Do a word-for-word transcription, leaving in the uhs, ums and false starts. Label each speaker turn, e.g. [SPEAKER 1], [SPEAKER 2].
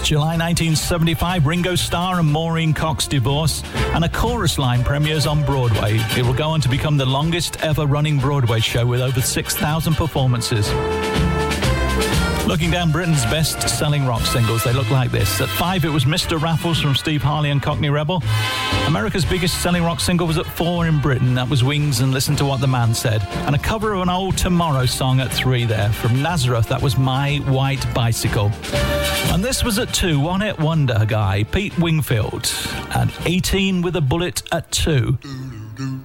[SPEAKER 1] July nineteen seventy-five, Ringo Starr and Maureen Cox divorce, and a chorus line premieres on Broadway. It will go on to become the longest ever running Broadway show with over six thousand performances. Looking down Britain's best-selling rock singles, they look like this. At five, it was Mister Raffles from Steve Harley and Cockney Rebel. America's biggest-selling rock single was at four in Britain. That was Wings and Listen to What the Man Said. And a cover of an old Tomorrow song at three there. From Nazareth, that was My White Bicycle. And this was at two, One Hit Wonder guy, Pete Wingfield. And eighteen with a Bullet at two.